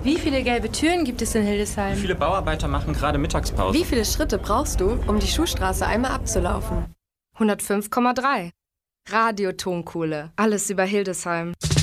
Wie viele gelbe Türen gibt es in Hildesheim? Wie viele Bauarbeiter machen gerade Mittagspause? Wie viele Schritte brauchst du, um die Schuhstraße einmal abzulaufen? 105,3. Radio Tonkohle. Alles über Hildesheim.